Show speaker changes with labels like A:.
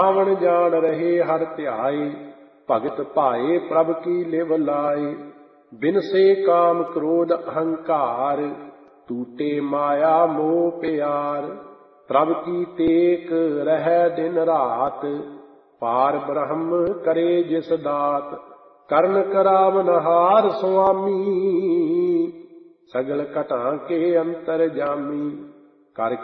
A: ਰਾਵਣ ਜਾਣ ਰਹੇ ਹਰ ਧਿਆਏ, ਭਗਤ ਭਾਏ ਪ੍ਰਭ ਕੀ ਲਿਵ ਲਾਏ। ਬਿਨਸੇ ਕਾਮ ਕ੍ਰੋਧ ਅਹੰਕਾਰ, ਟੂਟੇ ਮਾਇਆ ਮੋਹ ਪਿਆਰ। ਪ੍ਰਭ ਕੀ ਟੇਕ ਰਹਿ ਦਿਨ ਰਾਤ, ਪਾਰ ਬ੍ਰਹਮ ਕਰੇ ਜਿਸ ਦਾਤ। ਕਰਨ ਕਰਾਵਨਹਾਰ ਸੁਆਮੀ, ਸਗਲ ਘਟਾਂ ਕੇ ਅੰਤਰ ਜਾਮੀ। ਕਰ